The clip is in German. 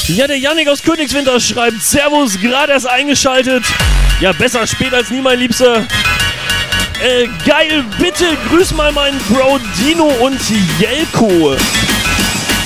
Ja, der Yannick aus Königswinter schreibt: Servus, gerade erst eingeschaltet. Ja, besser spät als nie, mein Liebster. Geil, bitte grüß mal meinen Bro Dino und Jelko.